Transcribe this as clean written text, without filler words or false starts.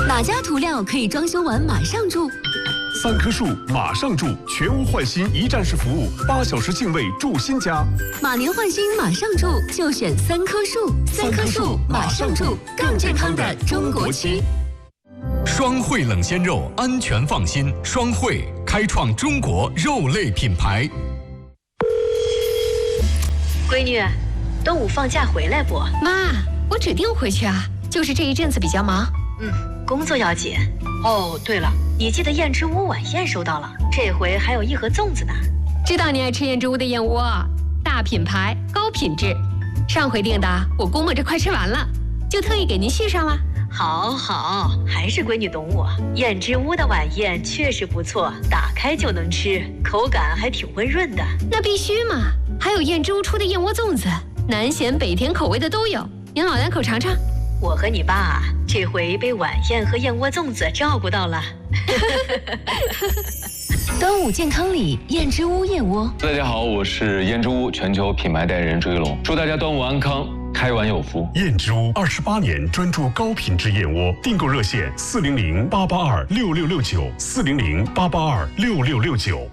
哪家涂料可以装修完马上住 ？3棵树马上住，全屋换新一站式服务，8小时净位住新家。 马年换新马上住，就选3棵树。3棵树马上住，更健康的中国区。 双汇冷鲜肉，安全放心。双汇开创中国肉类品牌。 闺女，端午放假回来不？ 妈，我指定回去啊，就是这一阵子比较忙。 工作要紧。哦，对了，你记得燕之屋晚宴收到了，这回还有1盒粽子呢。 知道你爱吃燕之屋的燕窝，大品牌高品质。上回订的，我估摸着快吃完了，就特意给您续上了。 好，还是闺女懂我。燕之屋的晚宴确实不错，打开就能吃，口感还挺温润的。 那必须嘛！还有燕之屋出的燕窝粽子，南咸北甜口味的都有，您老两口尝尝。 我和你爸这回被晚宴和燕窝粽子照顾到了。 端午健康礼，燕之屋燕窝。 大家好，我是燕之屋全球品牌代言人朱一龙，祝大家端午安康，开碗有福。 燕之屋28年专注高品质燕窝，订购热线400-882-6669，400-882-6669。